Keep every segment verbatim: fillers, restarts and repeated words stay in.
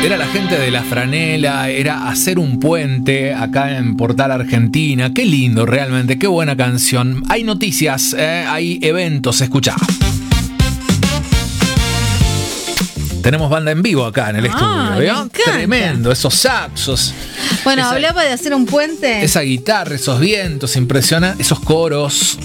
Era la gente de la franela, era hacer un puente acá en Portal Argentina. Qué lindo realmente, qué buena canción. Hay noticias, ¿eh? Hay eventos, escuchá. Tenemos banda en vivo acá en el estudio, ¿vio? Tremendo, esos saxos. Bueno, esa, hablaba de hacer un puente. Esa guitarra, esos vientos, impresiona, esos coros.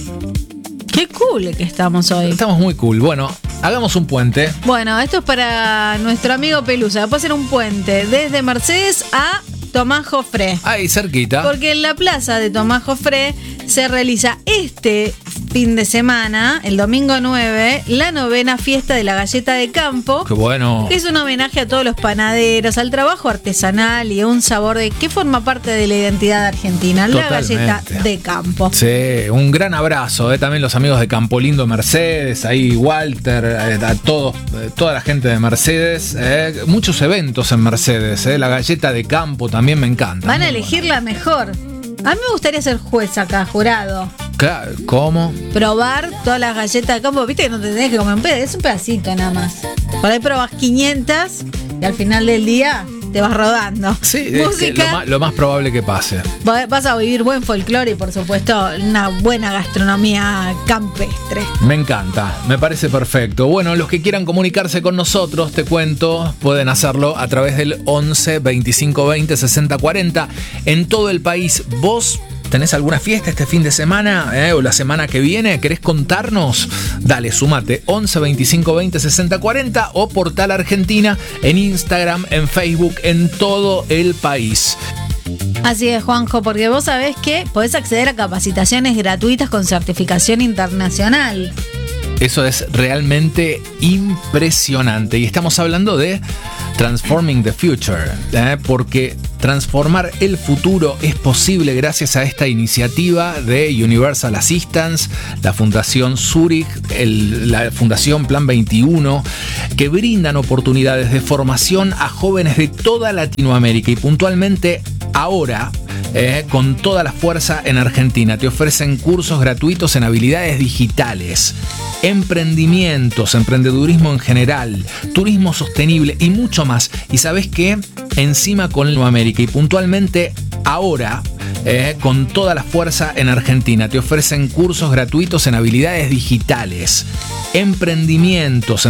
Qué cool que estamos hoy. Estamos muy cool. Bueno, hagamos un puente. Bueno, esto es para nuestro amigo Pelusa. Puede ser un puente desde Mercedes a Tomás Jofré. Ahí, cerquita. Porque en la plaza de Tomás Jofré se realiza este fin de semana, el domingo nueve, la novena fiesta de la galleta de campo. ¡Qué bueno! Que es un homenaje a todos los panaderos, al trabajo artesanal y a un sabor de que forma parte de la identidad argentina, Totalmente. La galleta de campo. Sí, un gran abrazo, ¿eh? También los amigos de Campo Lindo Mercedes, ahí Walter, eh, a todos, eh, toda la gente de Mercedes. Eh, muchos eventos en Mercedes, eh, la galleta de campo también me encanta. Van a elegir la mejor. A mí me gustaría ser juez acá, jurado. ¿Cómo? Probar todas las galletas de campo. Viste que no te tenés que comer un pedacito, es un pedacito nada más. Por ahí probás quinientas y al final del día te vas rodando. Sí, música. Es que lo, más, lo más probable que pase. Vas a vivir buen folclore y por supuesto una buena gastronomía campestre. Me encanta, me parece perfecto. Bueno, los que quieran comunicarse con nosotros, te cuento, pueden hacerlo a través del once veinticinco veinte sesenta cuarenta. En todo el país, vos ¿tenés alguna fiesta este fin de semana eh, o la semana que viene? ¿Querés contarnos? Dale, sumate once veinticinco veinte sesenta cuarenta o Portal Argentina en Instagram, en Facebook, en todo el país. Así es, Juanjo, porque vos sabés que podés acceder a capacitaciones gratuitas con certificación internacional. Eso es realmente impresionante. Y estamos hablando de Transforming the Future, ¿eh? Porque transformar el futuro es posible gracias a esta iniciativa de Universal Assistance, la Fundación Zurich, el, la Fundación Plan veintiuno, que brindan oportunidades de formación a jóvenes de toda Latinoamérica y puntualmente ahora, Eh, con toda la fuerza en Argentina. Te ofrecen cursos gratuitos en habilidades digitales, emprendimientos, emprendedurismo en general, turismo sostenible y mucho más. ¿Y sabes qué? Encima con Latinoamérica y puntualmente ahora, eh, con toda la fuerza en Argentina. Te ofrecen cursos gratuitos en habilidades digitales, emprendimientos,